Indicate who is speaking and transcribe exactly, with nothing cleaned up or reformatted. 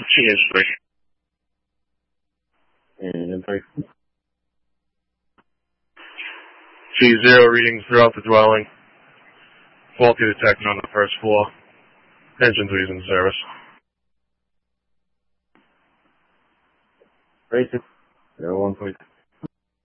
Speaker 1: Cheers, three.
Speaker 2: And three.
Speaker 3: G zero readings throughout the dwelling. Faulty detected on the first floor. Engine three is in service.
Speaker 2: Racing. Zero one three.